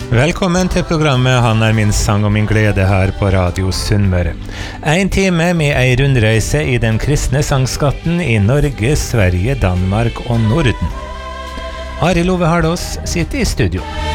Velkommen til programmet Han min sang og min glede her på Radio Sunnmøre. En time med ei rundreise i den kristne sangskatten i Norge, Sverige, Danmark og Norden. Arild Ove Hardås sitter i studio.